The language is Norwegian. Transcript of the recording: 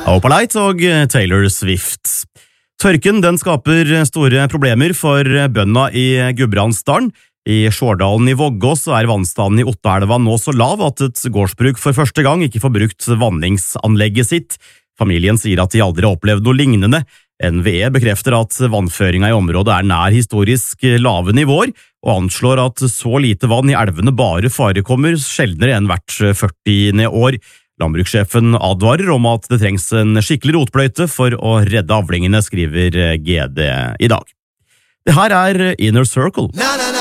Opalite og Taylor Swift. Tørken den skaper store problemer for bøndene i Gudbrandsdalen. I Skjårdalen i Vågås er vannstanden i Ottaelva nå så lav at et gårdsbruk for første gang ikke får brukt vanningsanlegget sitt. Familien sier at de aldri har opplevd noe lignende. NVE bekrefter at vannføringen i området er nær historisk lave nivåer, og anslår at så lite vann i elvene bare forekommer sjeldnere enn hvert 40. år. Landbrukssjefen advarer om at det trengs en skikkelig rotbløyte for å redde avlingene, skriver GD i dag. Det her er Inner Circle.